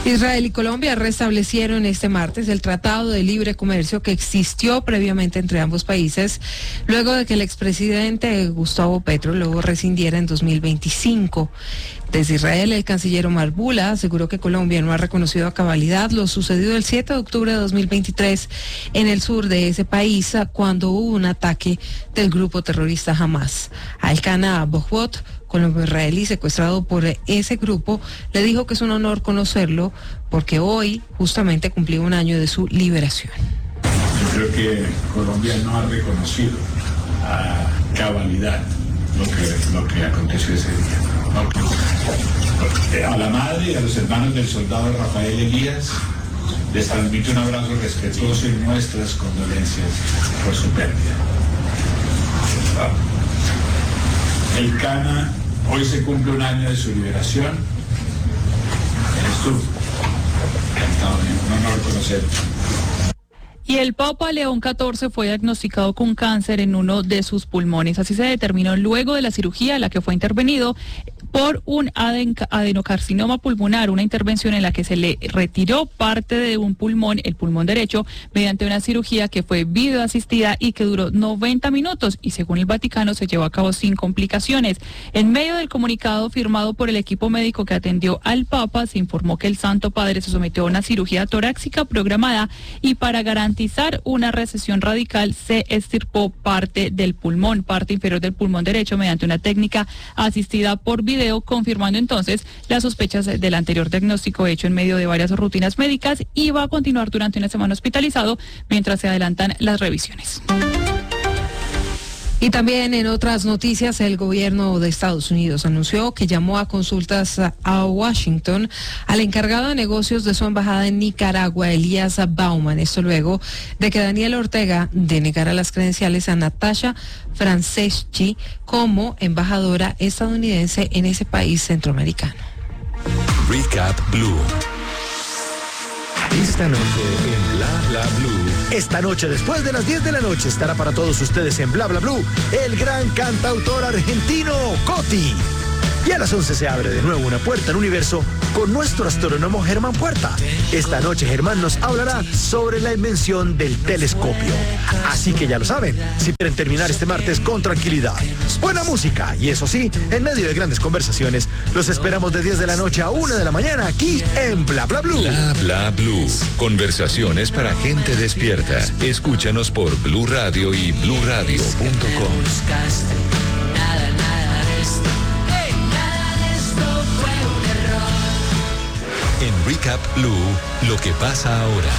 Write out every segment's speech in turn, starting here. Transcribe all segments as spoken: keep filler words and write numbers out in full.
Israel y Colombia restablecieron este martes el Tratado de Libre Comercio que existió previamente entre ambos países, luego de que el expresidente Gustavo Petro lo rescindiera en dos mil veinticinco. Desde Israel, el canciller Omar Bula aseguró que Colombia no ha reconocido a cabalidad lo sucedido el siete de octubre de dos mil veintitrés en el sur de ese país, cuando hubo un ataque del grupo terrorista Hamas. Al-Kana Bohbot, colombo israelí secuestrado por ese grupo, le dijo que es un honor conocerlo porque hoy justamente cumplió un año de su liberación. Yo creo que Colombia no ha reconocido a cabalidad lo que, lo que aconteció ese día. A la madre y a los hermanos del soldado Rafael Elías les transmito un abrazo respetuoso y nuestras condolencias por su pérdida. El Cana, hoy se cumple un año de su liberación. Eres tú. Encantado, un honor conocerlo. Y el Papa León catorce fue diagnosticado con cáncer en uno de sus pulmones. Así se determinó luego de la cirugía en la que fue intervenido por un adenocarcinoma pulmonar, una intervención en la que se le retiró parte de un pulmón, el pulmón derecho, mediante una cirugía que fue videoasistida y que duró noventa minutos y según el Vaticano se llevó a cabo sin complicaciones. En medio del comunicado firmado por el equipo médico que atendió al Papa, se informó que el Santo Padre se sometió a una cirugía torácica programada y para garantizar una recesión radical se extirpó parte del pulmón, parte inferior del pulmón derecho mediante una técnica asistida por video, confirmando entonces las sospechas del anterior diagnóstico hecho en medio de varias rutinas médicas y va a continuar durante una semana hospitalizado mientras se adelantan las revisiones. Y también en otras noticias, el gobierno de Estados Unidos anunció que llamó a consultas a Washington al encargado de negocios de su embajada en Nicaragua, Elías Bauman. Esto luego de que Daniel Ortega denegara las credenciales a Natasha Franceschi como embajadora estadounidense en ese país centroamericano. Recap Blue. Esta noche en Bla Bla Blue. Esta noche, después de las diez de la noche, estará para todos ustedes en Bla Bla Blue el gran cantautor argentino Coti. Y a las once se abre de nuevo una puerta al universo con nuestro astrónomo Germán Puerta. Esta noche Germán nos hablará sobre la invención del telescopio. Así que ya lo saben, si quieren terminar este martes con tranquilidad, buena música y eso sí, en medio de grandes conversaciones, los esperamos de diez de la noche a una de la mañana aquí en Bla Bla Blue. Bla Bla Blue. Conversaciones para gente despierta. Escúchanos por Blue Radio y blue radio punto com. En Recap Blue, lo que pasa ahora.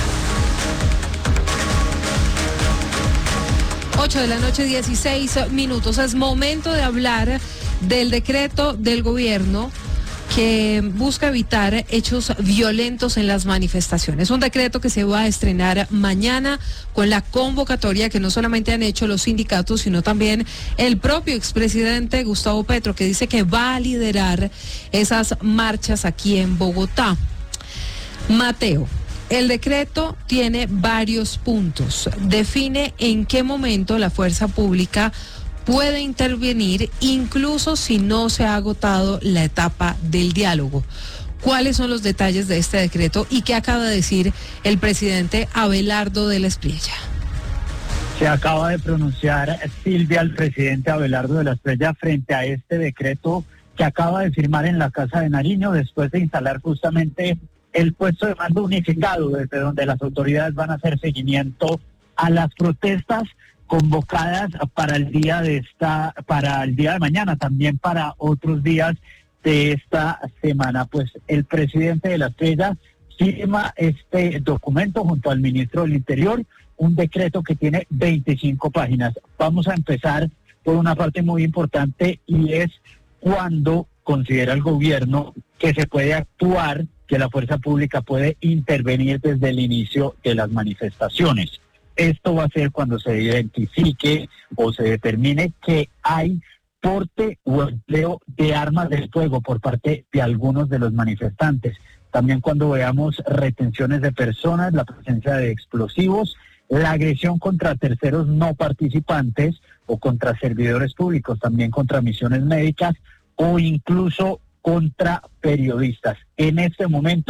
ocho de la noche, dieciséis minutos. Es momento de hablar del decreto del gobierno que busca evitar hechos violentos en las manifestaciones. Un decreto que se va a estrenar mañana con la convocatoria que no solamente han hecho los sindicatos, sino también el propio expresidente Gustavo Petro, que dice que va a liderar esas marchas aquí en Bogotá. Mateo, el decreto tiene varios puntos. Define en qué momento la fuerza pública puede intervenir, incluso si no se ha agotado la etapa del diálogo. ¿Cuáles son los detalles de este decreto y qué acaba de decir el presidente Abelardo de la Espriella? Se acaba de pronunciar Silvia, el presidente Abelardo de la Espriella, frente a este decreto que acaba de firmar en la Casa de Nariño después de instalar justamente el puesto de mando unificado, desde donde las autoridades van a hacer seguimiento a las protestas convocadas para el día de esta, para el día de mañana, también para otros días de esta semana. Pues el presidente de la Espriella firma este documento junto al ministro del Interior, un decreto que tiene veinticinco páginas. Vamos a empezar por una parte muy importante y es cuando considera el gobierno que se puede actuar, que la fuerza pública puede intervenir desde el inicio de las manifestaciones. Esto va a ser cuando se identifique o se determine que hay porte o empleo de armas de fuego por parte de algunos de los manifestantes. También cuando veamos retenciones de personas, la presencia de explosivos, la agresión contra terceros no participantes o contra servidores públicos, también contra misiones médicas o incluso contra periodistas. En este momento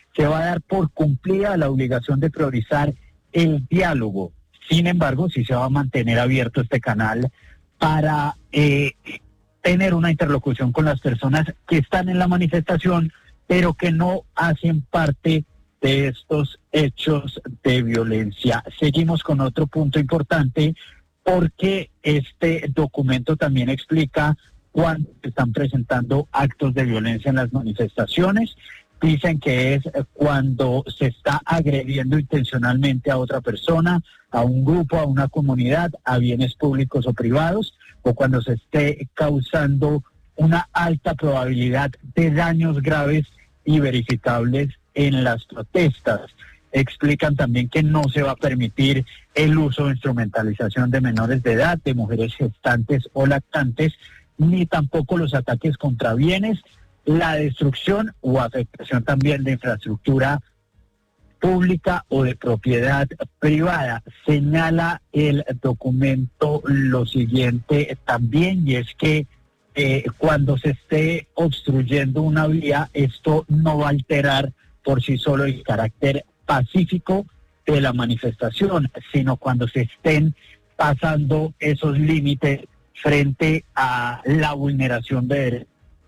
se va a dar por cumplida la obligación de priorizar el diálogo. Sin embargo, sí se va a mantener abierto este canal para eh, tener una interlocución con las personas que están en la manifestación, pero que no hacen parte de estos hechos de violencia. Seguimos con otro punto importante, porque este documento también explica cuándo se están presentando actos de violencia en las manifestaciones. Dicen que es cuando se está agrediendo intencionalmente a otra persona, a un grupo, a una comunidad, a bienes públicos o privados, o cuando se esté causando una alta probabilidad de daños graves y verificables en las protestas. Explican también que no se va a permitir el uso o instrumentalización de menores de edad, de mujeres gestantes o lactantes, ni tampoco los ataques contra bienes, la destrucción o afectación también de infraestructura pública o de propiedad privada. Señala el documento lo siguiente también, y es que eh, cuando se esté obstruyendo una vía, esto no va a alterar por sí solo el carácter pacífico de la manifestación, sino cuando se estén pasando esos límites frente a la vulneración de derechos.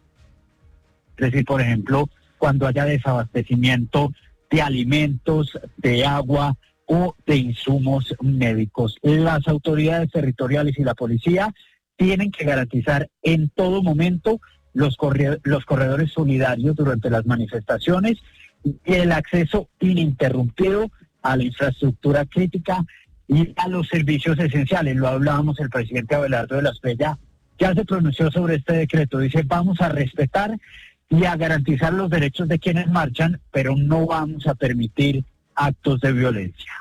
Es decir, por ejemplo, cuando haya desabastecimiento de alimentos, de agua o de insumos médicos. Las autoridades territoriales y la policía tienen que garantizar en todo momento los, corre- los corredores solidarios durante las manifestaciones y el acceso ininterrumpido a la infraestructura crítica y a los servicios esenciales. Lo hablábamos, el presidente Abelardo de la Espriella ya se pronunció sobre este decreto. Dice, vamos a respetar y a garantizar los derechos de quienes marchan, pero no vamos a permitir actos de violencia.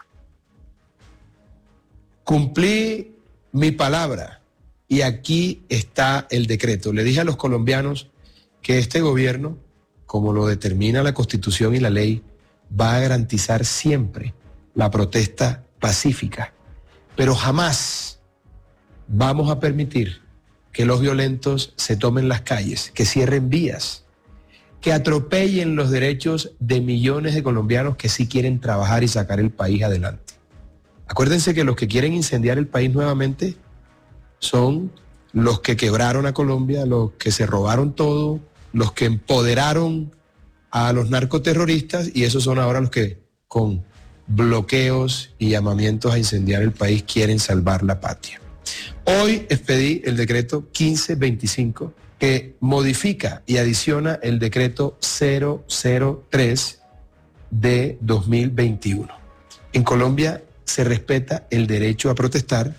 Cumplí mi palabra y aquí está el decreto. Le dije a los colombianos que este gobierno, como lo determina la Constitución y la ley, va a garantizar siempre la protesta pacífica, pero jamás vamos a permitir que los violentos se tomen las calles, que cierren vías, que atropellen los derechos de millones de colombianos que sí quieren trabajar y sacar el país adelante. Acuérdense que los que quieren incendiar el país nuevamente son los que quebraron a Colombia, los que se robaron todo, los que empoderaron a los narcoterroristas, y esos son ahora los que con bloqueos y llamamientos a incendiar el país quieren salvar la patria. Hoy expedí el decreto quince veinticinco que modifica y adiciona el decreto cero cero tres de dos mil veintiuno. En Colombia se respeta el derecho a protestar,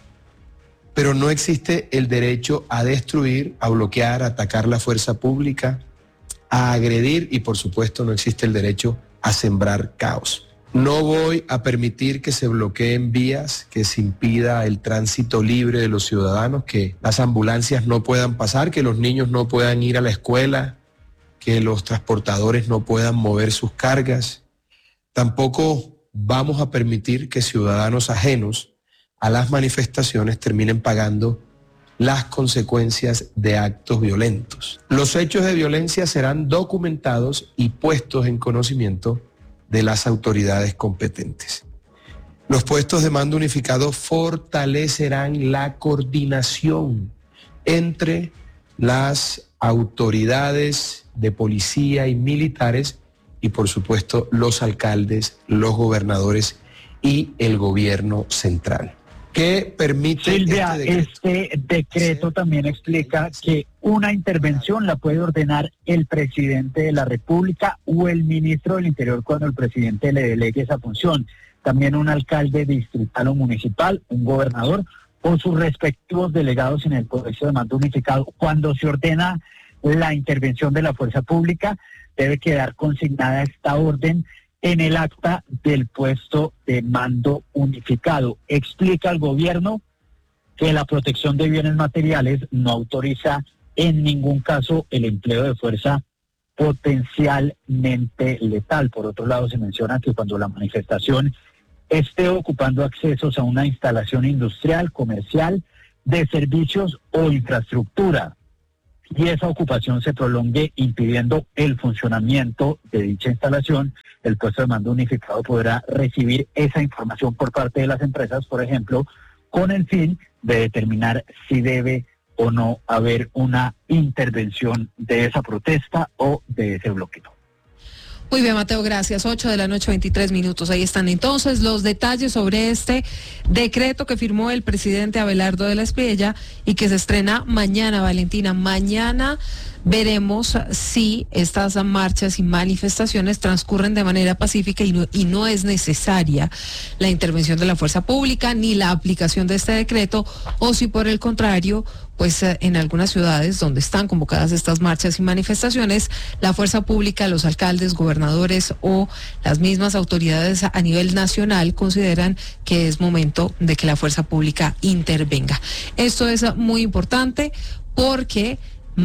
pero no existe el derecho a destruir, a bloquear, a atacar la fuerza pública, a agredir, y por supuesto no existe el derecho a sembrar caos. No voy a permitir que se bloqueen vías, que se impida el tránsito libre de los ciudadanos, que las ambulancias no puedan pasar, que los niños no puedan ir a la escuela, que los transportadores no puedan mover sus cargas. Tampoco vamos a permitir que ciudadanos ajenos a las manifestaciones terminen pagando las consecuencias de actos violentos. Los hechos de violencia serán documentados y puestos en conocimiento de las autoridades competentes. Los puestos de mando unificado fortalecerán la coordinación entre las autoridades de policía y militares y, por supuesto, los alcaldes, los gobernadores y el gobierno central. ¿Qué permite Silvia, este decreto? Este decreto también explica que una intervención la puede ordenar el presidente de la República o el ministro del Interior cuando el presidente le delegue esa función. También un alcalde distrital o municipal, un gobernador o sus respectivos delegados en el Código de Mando Unificado. Cuando se ordena la intervención de la fuerza pública, debe quedar consignada esta orden en el acta del puesto de mando unificado. Explica al gobierno que la protección de bienes materiales no autoriza en ningún caso el empleo de fuerza potencialmente letal. Por otro lado, se menciona que cuando la manifestación esté ocupando accesos a una instalación industrial, comercial, de servicios o infraestructura, y esa ocupación se prolongue impidiendo el funcionamiento de dicha instalación, el puesto de mando unificado podrá recibir esa información por parte de las empresas, por ejemplo, con el fin de determinar si debe o no haber una intervención de esa protesta o de ese bloqueo. Muy bien, Mateo, gracias. ocho de la noche, veintitrés minutos. Ahí están entonces los detalles sobre este decreto que firmó el presidente Abelardo de la Espriella y que se estrena mañana, Valentina. Mañana veremos si estas marchas y manifestaciones transcurren de manera pacífica y no, y no es necesaria la intervención de la fuerza pública ni la aplicación de este decreto, o si por el contrario, pues en algunas ciudades donde están convocadas estas marchas y manifestaciones, la fuerza pública, los alcaldes, gobernadores o las mismas autoridades a nivel nacional consideran que es momento de que la fuerza pública intervenga. Esto es muy importante porque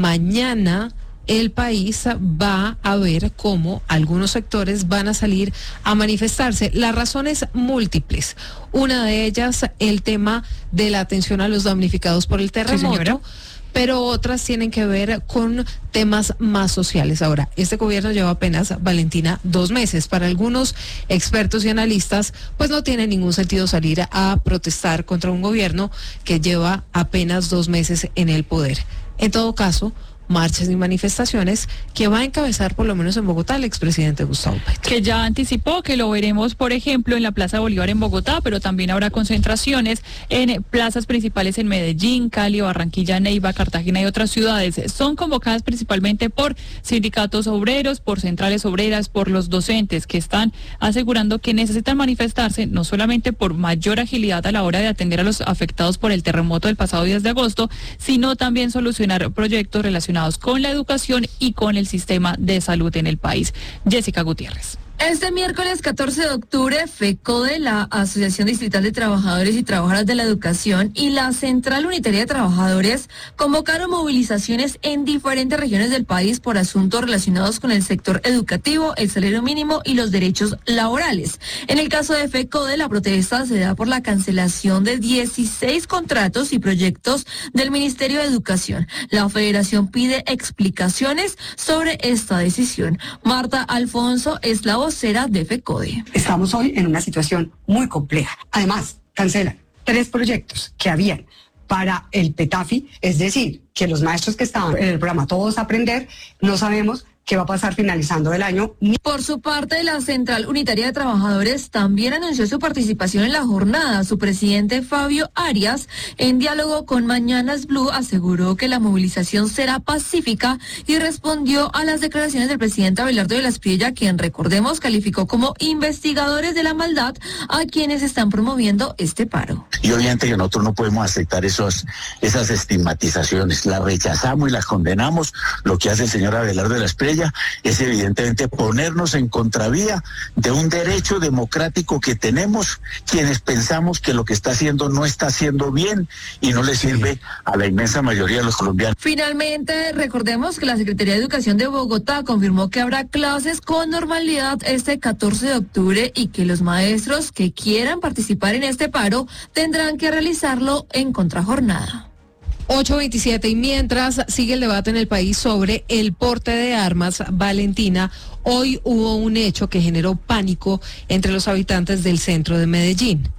mañana el país va a ver cómo algunos sectores van a salir a manifestarse. Las razones múltiples. Una de ellas, el tema de la atención a los damnificados por el terremoto. Sí, pero otras tienen que ver con temas más sociales. Ahora, este gobierno lleva apenas, Valentina, dos meses. Para algunos expertos y analistas, pues no tiene ningún sentido salir a protestar contra un gobierno que lleva apenas dos meses en el poder. En todo caso, marchas y manifestaciones que va a encabezar por lo menos en Bogotá el expresidente Gustavo Petro. Que ya anticipó que lo veremos, por ejemplo, en la Plaza Bolívar en Bogotá, pero también habrá concentraciones en plazas principales en Medellín, Cali, Barranquilla, Neiva, Cartagena y otras ciudades. Son convocadas principalmente por sindicatos obreros, por centrales obreras, por los docentes que están asegurando que necesitan manifestarse no solamente por mayor agilidad a la hora de atender a los afectados por el terremoto del pasado diez de agosto, sino también solucionar proyectos relacionados con la educación y con el sistema de salud en el país. Jessica Gutiérrez. Este miércoles catorce de octubre, FECODE, la Asociación Distrital de Trabajadores y Trabajadoras de la Educación, y la Central Unitaria de Trabajadores convocaron movilizaciones en diferentes regiones del país por asuntos relacionados con el sector educativo, el salario mínimo y los derechos laborales. En el caso de FECODE, la protesta se da por la cancelación de dieciséis contratos y proyectos del Ministerio de Educación. La federación pide explicaciones sobre esta decisión. Marta Alfonso es la vocera de FECODE. Estamos hoy en una situación muy compleja. Además, cancelan tres proyectos que habían para el PETAFI, es decir, que los maestros que estaban en el programa Todos Aprender, no sabemos qué va a pasar finalizando el año. Por su parte, la Central Unitaria de Trabajadores también anunció su participación en la jornada. Su presidente, Fabio Arias, en diálogo con Mañanas Blue, aseguró que la movilización será pacífica y respondió a las declaraciones del presidente Abelardo de la Espriella, quien, recordemos, calificó como investigadores de la maldad a quienes están promoviendo este paro. Y obviamente que nosotros no podemos aceptar esos, esas estigmatizaciones. Las rechazamos y las condenamos. Lo que hace el señor Abelardo de la Espriella es evidentemente ponernos en contravía de un derecho democrático que tenemos quienes pensamos que lo que está haciendo no está haciendo bien y no le sirve a la inmensa mayoría de los colombianos. Finalmente, recordemos que la Secretaría de Educación de Bogotá confirmó que habrá clases con normalidad este catorce de octubre y que los maestros que quieran participar en este paro tendrán que realizarlo en contrajornada. ocho veintisiete, y mientras sigue el debate en el país sobre el porte de armas, Valentina, hoy hubo un hecho que generó pánico entre los habitantes del centro de Medellín.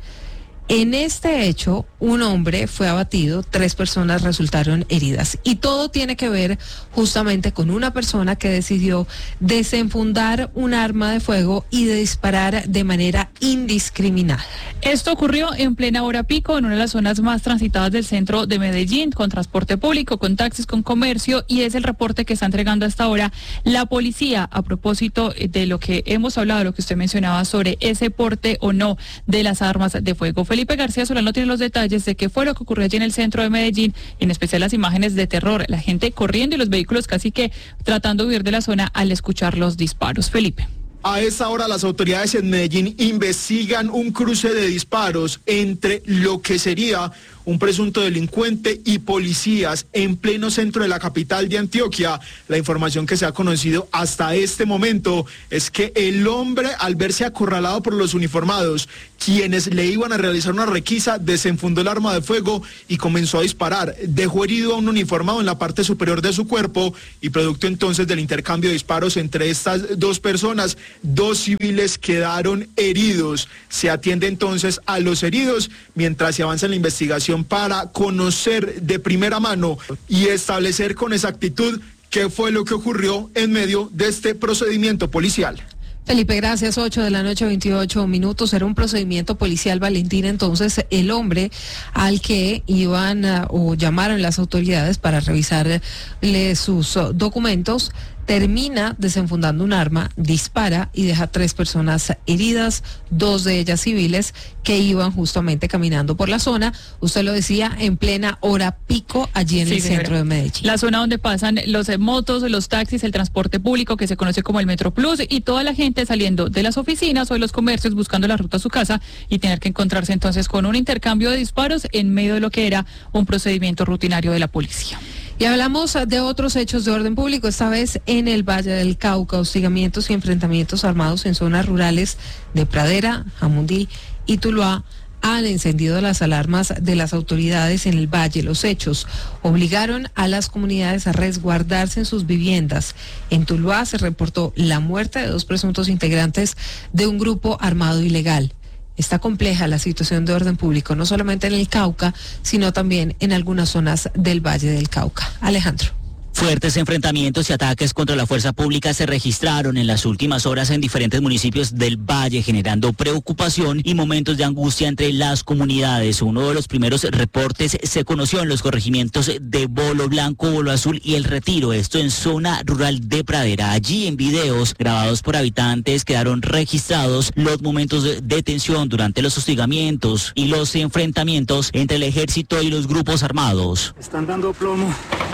En este hecho, un hombre fue abatido, tres personas resultaron heridas y todo tiene que ver justamente con una persona que decidió desenfundar un arma de fuego y de disparar de manera indiscriminada. Esto ocurrió en plena hora pico en una de las zonas más transitadas del centro de Medellín, con transporte público, con taxis, con comercio, y es el reporte que está entregando hasta ahora la policía a propósito de lo que hemos hablado, lo que usted mencionaba sobre ese porte o no de las armas de fuego. Felipe García Solano tiene los detalles de qué fue lo que ocurrió allí en el centro de Medellín, y en especial las imágenes de terror, la gente corriendo y los vehículos casi que tratando de huir de la zona al escuchar los disparos. Felipe. A esa hora las autoridades en Medellín investigan un cruce de disparos entre lo que sería un presunto delincuente y policías en pleno centro de la capital de Antioquia. La información que se ha conocido hasta este momento es que el hombre, al verse acorralado por los uniformados, quienes le iban a realizar una requisa, desenfundó el arma de fuego y comenzó a disparar. Dejó herido a un uniformado en la parte superior de su cuerpo y producto entonces del intercambio de disparos entre estas dos personas, dos civiles quedaron heridos. Se atiende entonces a los heridos mientras se avanza en la investigación para conocer de primera mano y establecer con exactitud qué fue lo que ocurrió en medio de este procedimiento policial. Felipe, gracias. ocho de la noche, veintiocho minutos. Era un procedimiento policial, Valentín. Entonces, el hombre al que iban uh, o llamaron las autoridades para revisarle sus uh, documentos, termina desenfundando un arma, dispara y deja tres personas heridas, dos de ellas civiles que iban justamente caminando por la zona. Usted lo decía, en plena hora pico allí en sí, el señora. Centro de Medellín. La zona donde pasan los motos, los taxis, el transporte público que se conoce como el Metro Plus y toda la gente saliendo de las oficinas o de los comercios buscando la ruta a su casa y tener que encontrarse entonces con un intercambio de disparos en medio de lo que era un procedimiento rutinario de la policía. Y hablamos de otros hechos de orden público, esta vez en el Valle del Cauca, hostigamientos y enfrentamientos armados en zonas rurales de Pradera, Jamundí y Tuluá han encendido las alarmas de las autoridades en el valle. Los hechos obligaron a las comunidades a resguardarse en sus viviendas. En Tuluá se reportó la muerte de dos presuntos integrantes de un grupo armado ilegal. Está compleja la situación de orden público, no solamente en el Cauca, sino también en algunas zonas del Valle del Cauca. Alejandro. Fuertes enfrentamientos y ataques contra la fuerza pública se registraron en las últimas horas en diferentes municipios del Valle, generando preocupación y momentos de angustia entre las comunidades. Uno de los primeros reportes se conoció en los corregimientos de Bolo Blanco, Bolo Azul y El Retiro, esto en zona rural de Pradera. Allí en videos grabados por habitantes quedaron registrados los momentos de tensión durante los hostigamientos y los enfrentamientos entre el ejército y los grupos armados. Están dando plomo.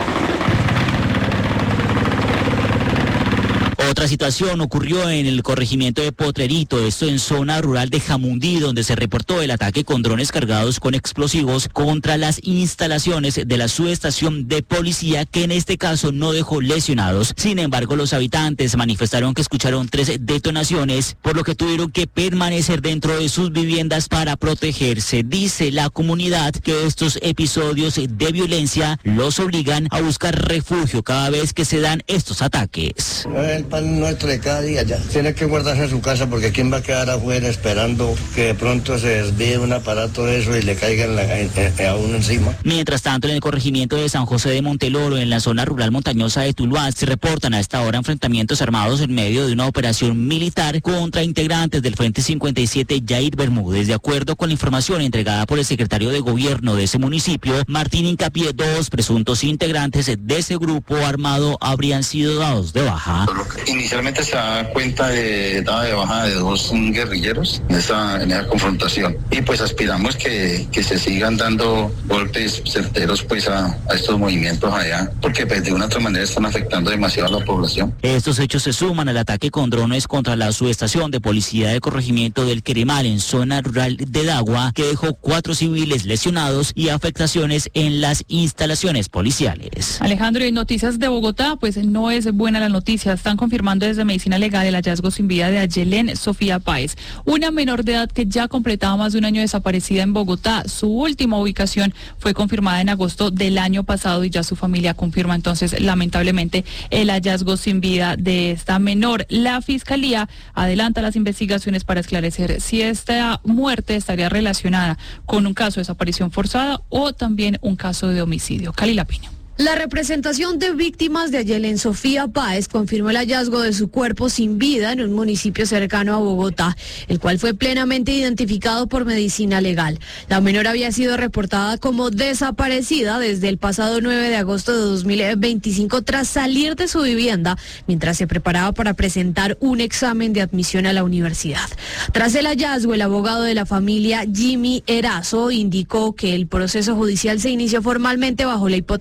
Otra situación ocurrió en el corregimiento de Potrerito, esto en zona rural de Jamundí, donde se reportó el ataque con drones cargados con explosivos contra las instalaciones de la subestación de policía, que en este caso no dejó lesionados. Sin embargo, los habitantes manifestaron que escucharon tres detonaciones, por lo que tuvieron que permanecer dentro de sus viviendas para protegerse. Dice la comunidad que estos episodios de violencia los obligan a buscar refugio cada vez que se dan estos ataques. El pan nuestro de cada día ya. Tiene que guardarse en su casa porque quién va a quedar afuera esperando que de pronto se desvíe un aparato de eso y le caiga en la, en, en, a uno encima. Mientras tanto, en el corregimiento de San José de Monteloro, en la zona rural montañosa de Tuluá, se reportan a esta hora enfrentamientos armados en medio de una operación militar contra integrantes del Frente cincuenta y siete Yair Bermúdez. De acuerdo con la información entregada por el secretario de gobierno de ese municipio, Martín Hincapié, dos presuntos integrantes de ese grupo armado habrían sido dados de baja. Inicialmente se da cuenta de dada de baja de dos guerrilleros en esa, en esa confrontación y pues aspiramos que, que se sigan dando golpes certeros pues a, a estos movimientos allá, porque pues de una u otra manera están afectando demasiado a la población. Estos hechos se suman al ataque con drones contra la subestación de policía de corregimiento del Queremal en zona rural de Dagua, que dejó cuatro civiles lesionados y afectaciones en las instalaciones policiales. Alejandro, y noticias de Bogotá, pues no es buena la noticia. Están confirmando desde Medicina Legal el hallazgo sin vida de Ayelen Sofía Páez, una menor de edad que ya completaba más de un año desaparecida en Bogotá. Su última ubicación fue confirmada en agosto del año pasado y ya su familia confirma entonces lamentablemente el hallazgo sin vida de esta menor. La Fiscalía adelanta las investigaciones para esclarecer si esta muerte estaría relacionada con un caso de desaparición forzada o también un caso de homicidio. Cali Lapiño. La representación de víctimas de Ayelen Sofía Páez confirmó el hallazgo de su cuerpo sin vida en un municipio cercano a Bogotá, el cual fue plenamente identificado por Medicina Legal. La menor había sido reportada como desaparecida desde el pasado nueve de agosto de dos mil veinticinco tras salir de su vivienda mientras se preparaba para presentar un examen de admisión a la universidad. Tras el hallazgo, el abogado de la familia, Jimmy Erazo, indicó que el proceso judicial se inició formalmente bajo la hipótesis de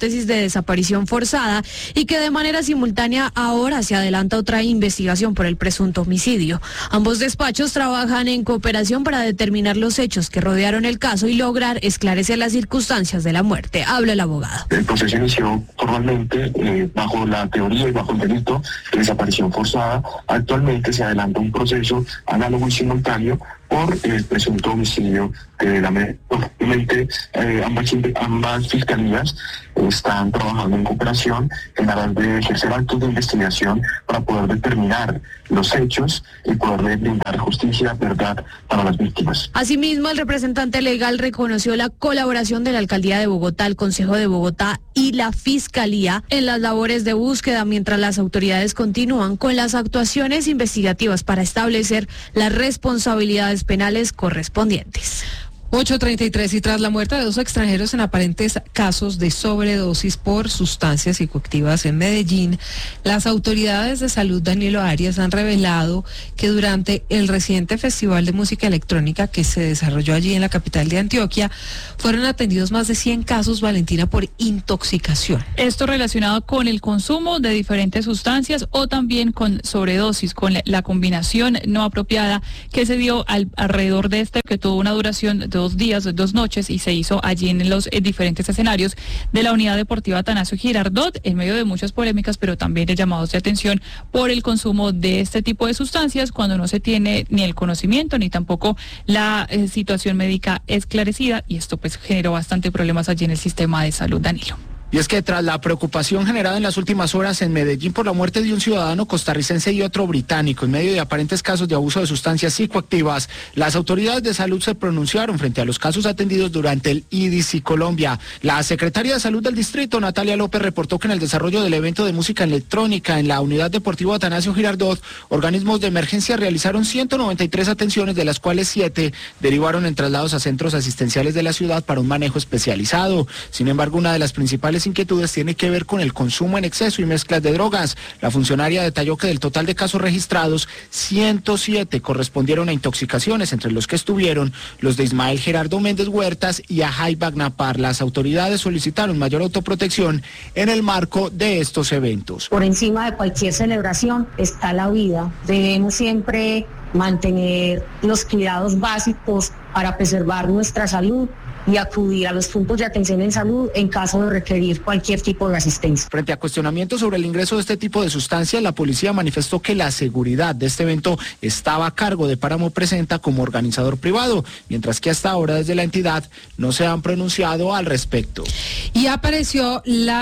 desaparición forzada y que de manera simultánea ahora se adelanta otra investigación por el presunto homicidio. Ambos despachos trabajan en cooperación para determinar los hechos que rodearon el caso y lograr esclarecer las circunstancias de la muerte. Habla el abogado. El proceso inició formalmente eh, bajo la teoría y bajo el delito de desaparición forzada. Actualmente se adelanta un proceso análogo y simultáneo por el presunto homicidio de la menor. Obviamente, eh, ambas, ambas fiscalías están trabajando en cooperación en aras de ejercer actos de investigación para poder determinar los hechos y poder brindar justicia, verdad para las víctimas. Asimismo, el representante legal reconoció la colaboración de la Alcaldía de Bogotá, el Consejo de Bogotá y la Fiscalía en las labores de búsqueda, mientras las autoridades continúan con las actuaciones investigativas para establecer las responsabilidades penales correspondientes. ocho treinta y tres y tras la muerte de dos extranjeros en aparentes casos de sobredosis por sustancias psicoactivas en Medellín, las autoridades de salud Danilo Arias han revelado que durante el reciente Festival de Música Electrónica que se desarrolló allí en la capital de Antioquia, fueron atendidos más de cien casos, Valentina, por intoxicación. Esto relacionado con el consumo de diferentes sustancias o también con sobredosis, con la combinación no apropiada que se dio al, alrededor de este, que tuvo una duración de dos días, dos noches, y se hizo allí en los eh, diferentes escenarios de la Unidad Deportiva Atanasio Girardot, en medio de muchas polémicas, pero también de llamados de atención por el consumo de este tipo de sustancias cuando no se tiene ni el conocimiento ni tampoco la eh, situación médica esclarecida, y esto pues generó bastante problemas allí en el sistema de salud, Danilo. Y es que tras la preocupación generada en las últimas horas en Medellín por la muerte de un ciudadano costarricense y otro británico en medio de aparentes casos de abuso de sustancias psicoactivas, las autoridades de salud se pronunciaron frente a los casos atendidos durante el I D I C Colombia. La secretaria de Salud del distrito, Natalia López, reportó que en el desarrollo del evento de música electrónica en la Unidad Deportiva Atanasio Girardot, organismos de emergencia realizaron ciento noventa y tres atenciones, de las cuales siete derivaron en traslados a centros asistenciales de la ciudad para un manejo especializado. Sin embargo, una de las principales inquietudes tiene que ver con el consumo en exceso y mezclas de drogas. La funcionaria detalló que del total de casos registrados, ciento siete correspondieron a intoxicaciones, entre los que estuvieron los de Ismael Gerardo Méndez Huertas y Ajay Bagnapar. Las autoridades solicitaron mayor autoprotección en el marco de estos eventos. Por encima de cualquier celebración está la vida. Debemos siempre mantener los cuidados básicos para preservar nuestra salud y acudir a los puntos de atención en salud en caso de requerir cualquier tipo de asistencia. Frente a cuestionamientos sobre el ingreso de este tipo de sustancias, la policía manifestó que la seguridad de este evento estaba a cargo de Páramo Presenta como organizador privado, mientras que hasta ahora desde la entidad no se han pronunciado al respecto. Y apareció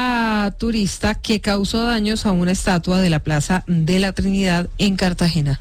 la turista que causó daños a una estatua de la Plaza de la Trinidad en Cartagena.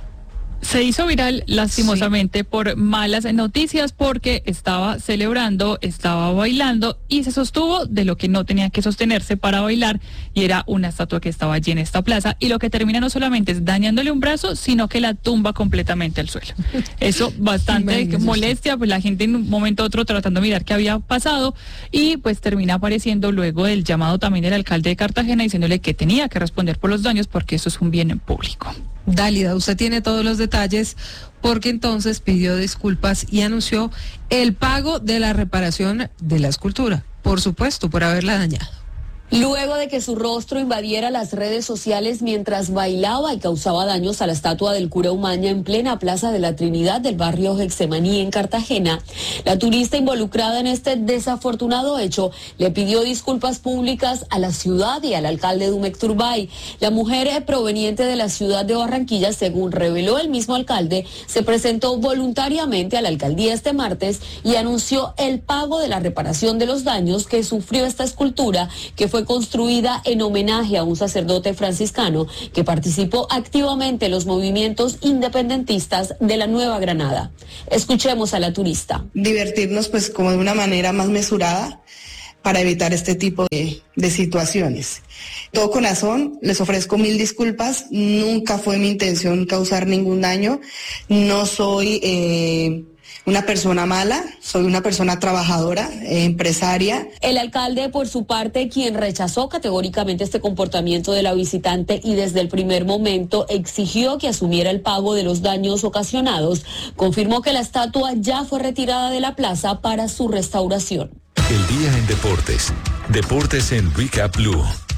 Se hizo viral lastimosamente sí. por malas noticias, porque estaba celebrando, estaba bailando y se sostuvo de lo que no tenía que sostenerse para bailar, y era una estatua que estaba allí en esta plaza, y lo que termina no solamente es dañándole un brazo, sino que la tumba completamente al suelo. Eso bastante molestia, pues la gente en un momento u otro tratando de mirar qué había pasado, y pues termina apareciendo luego del llamado también del alcalde de Cartagena diciéndole que tenía que responder por los daños porque eso es un bien público. Dálida, usted tiene todos los detalles, porque entonces pidió disculpas y anunció el pago de la reparación de la escultura, por supuesto, por haberla dañado. Luego de que su rostro invadiera las redes sociales mientras bailaba y causaba daños a la estatua del cura Umaña en plena Plaza de la Trinidad del barrio Getsemaní en Cartagena, la turista involucrada en este desafortunado hecho le pidió disculpas públicas a la ciudad y al alcalde Dumek Turbay. La mujer proveniente de la ciudad de Barranquilla, según reveló el mismo alcalde, se presentó voluntariamente a la alcaldía este martes y anunció el pago de la reparación de los daños que sufrió esta escultura, que fue construida en homenaje a un sacerdote franciscano que participó activamente en los movimientos independentistas de la Nueva Granada. Escuchemos a la turista. Divertirnos pues como de una manera más mesurada para evitar este tipo de, de situaciones. Todo corazón, les ofrezco mil disculpas, nunca fue mi intención causar ningún daño, no soy eh, una persona mala, soy una persona trabajadora, eh, empresaria. El alcalde, por su parte, quien rechazó categóricamente este comportamiento de la visitante y desde el primer momento exigió que asumiera el pago de los daños ocasionados, confirmó que la estatua ya fue retirada de la plaza para su restauración. El día en deportes. Deportes en Recap Blue.